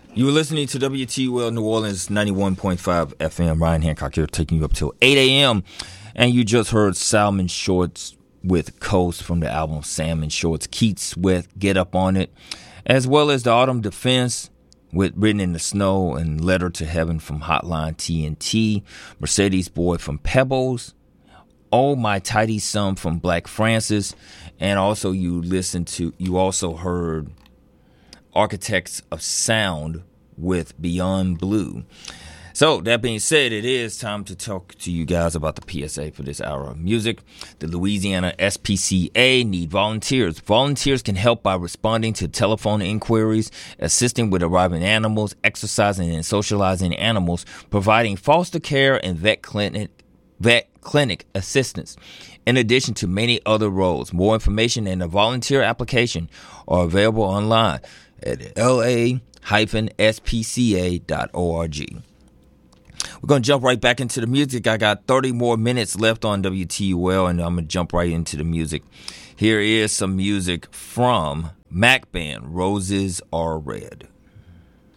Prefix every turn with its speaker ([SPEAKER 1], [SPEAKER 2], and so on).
[SPEAKER 1] You were listening to WTUL New Orleans 91.5 FM. Ryan Hancock here, taking you up till 8 a.m. And you just heard Salmon Shorts with Coast from the album Salmon Shorts. Keats with Get Up On It, as well as the Autumn Defense with Written in the Snow and Letter to Heaven from Hotline TNT. Mercedes Boy from Pebbles. Oh My Tidy Sum from Black Francis. And also you also heard Architects of Sound with Beyond Blue. So that being said, it is time to talk to you guys about the PSA for this hour of music. The Louisiana SPCA need volunteers. Volunteers can help by responding to telephone inquiries, assisting with arriving animals, exercising and socializing animals, providing foster care and vet clinic assistance, in addition to many other roles. More information and a volunteer application are available online at la-spca.org. We're going to jump right back into the music. I got 30 more minutes left on WTUL, and I'm going to jump right into the music. Here is some music from Mac Band, Roses Are Red.